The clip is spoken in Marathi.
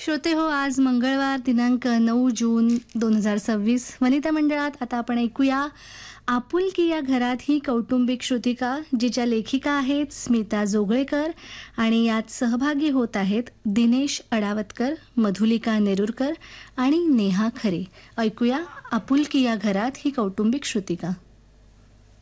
श्रोते हो, आज मंगळवार दिनांक 9 जून 2026 वनिता मंडळात आता आपण ऐकूया आपुलकी या घरात ही कौटुंबिक श्रुतिका, जिच्या लेखिका आहेत स्मिता जोगळेकर आणि यात सहभागी होत आहेत दिनेश अडावतकर, मधुलिका नेरुरकर आणि नेहा खरे. ऐकूया आपुलकी या घरात ही कौटुंबिक श्रुतिका.